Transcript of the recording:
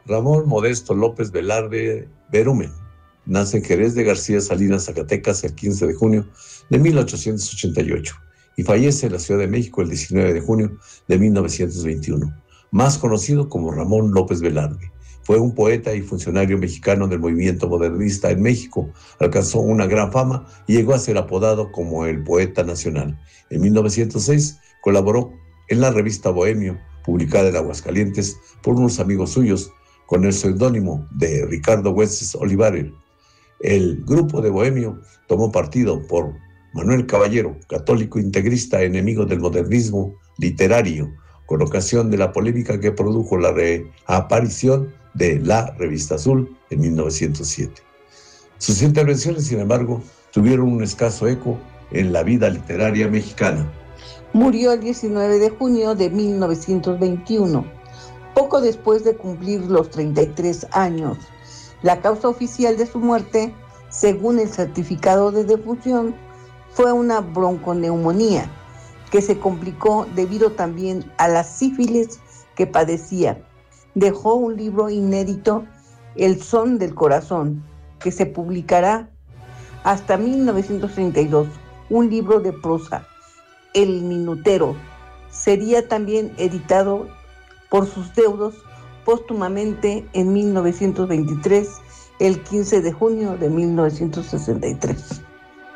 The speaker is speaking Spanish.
Ramón Modesto López Velarde Berumen nace en Jerez de García Salinas, Zacatecas, el 15 de junio de 1888 y fallece en la Ciudad de México el 19 de junio de 1921, más conocido como Ramón López Velarde. Fue un poeta y funcionario mexicano del movimiento modernista en México. Alcanzó una gran fama y llegó a ser apodado como el poeta nacional. En 1906 colaboró en la revista Bohemio, publicada en Aguascalientes por unos amigos suyos, con el seudónimo de Ricardo Güeces Olivares. El grupo de Bohemio tomó partido por Manuel Caballero, católico integrista, enemigo del modernismo literario, con ocasión de la polémica que produjo la reaparición de la Revista Azul en 1907. Sus intervenciones, sin embargo, tuvieron un escaso eco en la vida literaria mexicana. Murió el 19 de junio de 1921, poco después de cumplir los 33 años. La causa oficial de su muerte, según el certificado de defunción, fue una bronconeumonía que se complicó debido también a la sífilis que padecía. Dejó un libro inédito, El Son del Corazón, que se publicará hasta 1932, un libro de prosa, El Minutero. Sería también editado por sus deudos póstumamente en 1923, el 15 de junio de 1963.